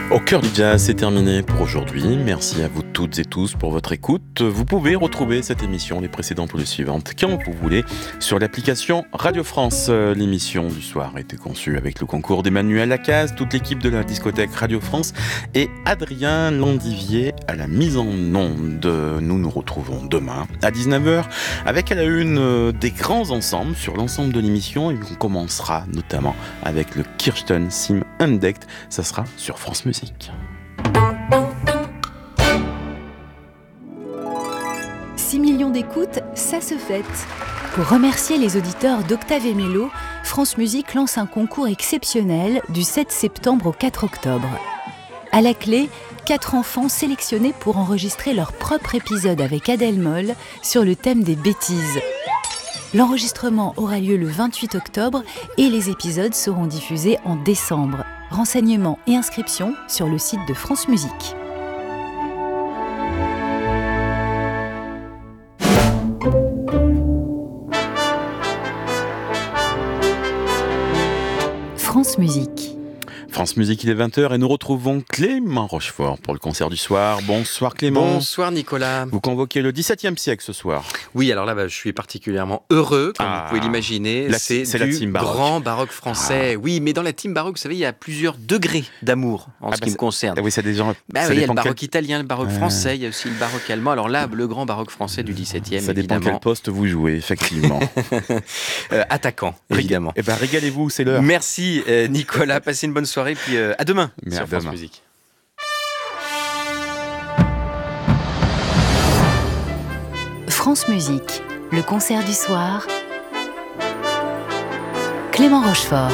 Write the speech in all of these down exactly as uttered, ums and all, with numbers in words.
Au cœur du jazz, c'est terminé pour aujourd'hui. Merci à vous toutes et tous pour votre écoute. Vous pouvez retrouver cette émission, les précédentes ou les suivantes, quand vous voulez, sur l'application Radio France. L'émission du soir a été conçue avec le concours d'Emmanuel Lacaze, toute l'équipe de la discothèque Radio France et Adrien Landivier à la mise en onde. Nous nous retrouvons demain à dix-neuf heures avec à la une des grands ensembles sur l'ensemble de l'émission et on commencera notamment avec le Kirsten Sim Undect. Ça sera sur France Musique. six millions d'écoutes, ça se fête. Pour remercier les auditeurs d'Octave et Mélo, France Musique lance un concours exceptionnel du sept septembre au quatre octobre. À la clé, quatre enfants sélectionnés pour enregistrer leur propre épisode avec Adèle Moll sur le thème des bêtises. L'enregistrement aura lieu le vingt-huit octobre et les épisodes seront diffusés en décembre. Renseignements et inscriptions sur le site de France Musique. France Musique. France Musique, il est vingt heures et nous retrouvons Clément Rochefort pour le concert du soir. Bonsoir Clément. Bonsoir Nicolas. Vous convoquez le dix-septième siècle ce soir. Oui, alors là, bah, je suis particulièrement heureux, comme ah, vous pouvez l'imaginer. La, c'est, c'est du la team baroque. Grand baroque français. Ah. Oui, mais dans la team baroque, vous savez, il y a plusieurs degrés d'amour en ah ce bah qui me concerne. Ah oui, c'est des gens. Bah oui, il y a le baroque quel... italien, le baroque ah. français, il y a aussi le baroque allemand. Alors là, le grand baroque français du dix-septième, ça évidemment. dépend quel poste vous jouez, effectivement. euh, attaquant, évidemment. Eh ben, régalez-vous, c'est l'heure. Merci euh, Nicolas, passez une bonne soirée, puis euh, à demain. Mais sur à France demain. Musique. France Musique, le concert du soir. Clément Rochefort.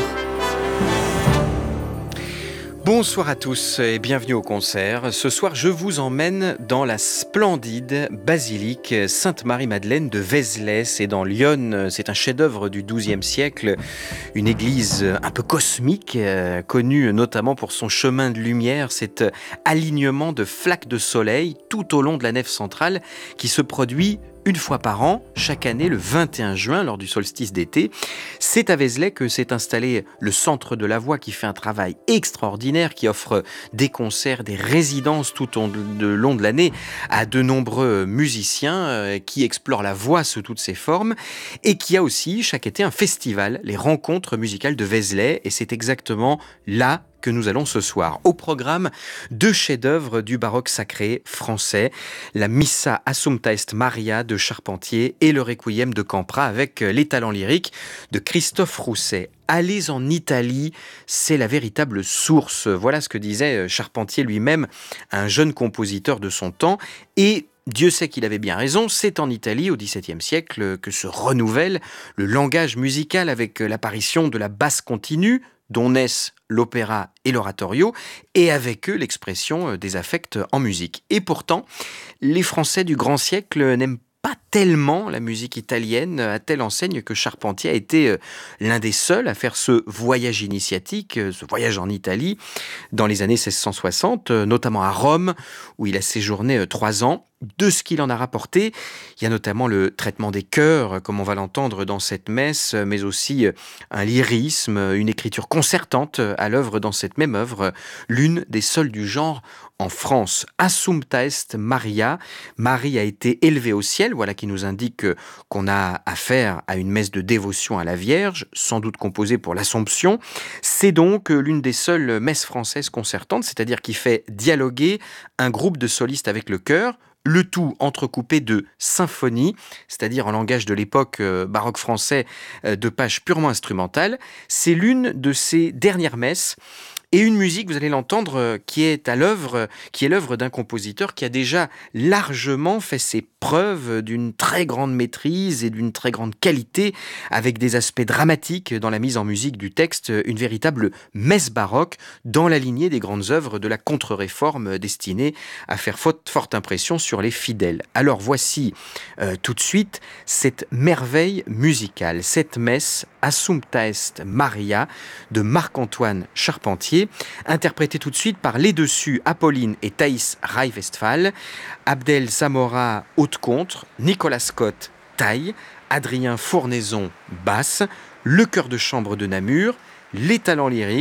Bonsoir à tous et bienvenue au concert. Ce soir, je vous emmène dans la splendide basilique Sainte-Marie-Madeleine de Vézelay. C'est dans Lyon. C'est un chef-d'œuvre du douzième siècle. Une église un peu cosmique, euh, connue notamment pour son chemin de lumière, cet alignement de flaques de soleil tout au long de la nef centrale qui se produit une fois par an, chaque année, le vingt et un juin, lors du solstice d'été. C'est à Vézelay que s'est installé le Centre de la Voix qui fait un travail extraordinaire, qui offre des concerts, des résidences tout au long de l'année à de nombreux musiciens qui explorent la voix sous toutes ses formes et qui a aussi chaque été un festival, les rencontres musicales de Vézelay, et c'est exactement là que nous allons ce soir. Au programme, deux chefs-d'œuvre du baroque sacré français, la Missa Assumpta Est Maria de Charpentier et le Requiem de Campra avec les talents lyriques de Christophe Rousset. Allez en Italie, c'est la véritable source. Voilà ce que disait Charpentier lui-même, un jeune compositeur de son temps, et Dieu sait qu'il avait bien raison, c'est en Italie, au dix-septième siècle, que se renouvelle le langage musical avec l'apparition de la basse continue, dont naissent l'opéra et l'oratorio, et avec eux l'expression des affects en musique. Et pourtant, les Français du grand siècle n'aiment pas tellement la musique italienne, à telle enseigne que Charpentier a été l'un des seuls à faire ce voyage initiatique, ce voyage en Italie, dans les années seize cent soixante, notamment à Rome, où il a séjourné trois ans. De ce qu'il en a rapporté, il y a notamment le traitement des chœurs, comme on va l'entendre dans cette messe, mais aussi un lyrisme, une écriture concertante à l'œuvre dans cette même œuvre, l'une des seules du genre en France. Assumpta Est Maria, Marie a été élevée au ciel, voilà qui nous indique qu'on a affaire à une messe de dévotion à la Vierge, sans doute composée pour l'Assomption. C'est donc l'une des seules messes françaises concertantes, c'est-à-dire qui fait dialoguer un groupe de solistes avec le chœur, le tout entrecoupé de symphonies, c'est-à-dire en langage de l'époque euh, baroque français, euh, de pages purement instrumentales. C'est l'une de ces dernières messes. Et une musique, vous allez l'entendre, qui est à l'œuvre, qui est l'œuvre d'un compositeur qui a déjà largement fait ses preuves d'une très grande maîtrise et d'une très grande qualité, avec des aspects dramatiques dans la mise en musique du texte, une véritable messe baroque dans la lignée des grandes œuvres de la contre-réforme destinée à faire forte impression sur les fidèles. Alors voici euh, tout de suite cette merveille musicale, cette messe Assumpta Est Maria de Marc-Antoine Charpentier, interprétée tout de suite par les dessus Apolline et Thaïs Rai-Westphal, Abdel Zamora haute-contre, Nicolas Scott taille, Adrien Fournaison basse, le chœur de chambre de Namur, les talents lyriques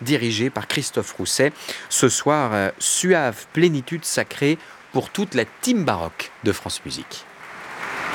dirigé par Christophe Rousset. Ce soir, euh, suave plénitude sacrée pour toute la team baroque de France Musique.